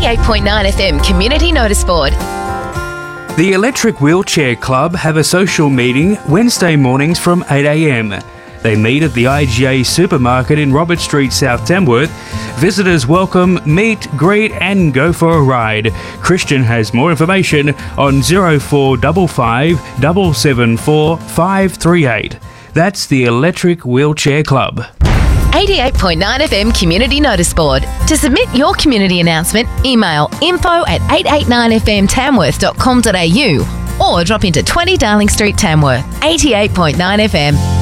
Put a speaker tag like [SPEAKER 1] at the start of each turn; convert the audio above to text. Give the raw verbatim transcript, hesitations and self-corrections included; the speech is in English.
[SPEAKER 1] eighty-eight point nine F M Community Notice Board.
[SPEAKER 2] The Electric Wheelchair Club have a social meeting Wednesday mornings from eight a m. They meet at the I G A supermarket in Robert Street, South Tamworth. Visitors welcome, meet, greet and go for a ride. Christian has more information on zero four five five, seven seven four, five three eight. That's the Electric Wheelchair Club.
[SPEAKER 1] eighty-eight point nine F M Community Notice Board. To submit your community announcement, email info at eight eight nine f m tamworth dot com dot a u or drop into twenty Darling Street, Tamworth. eighty-eight point nine F M.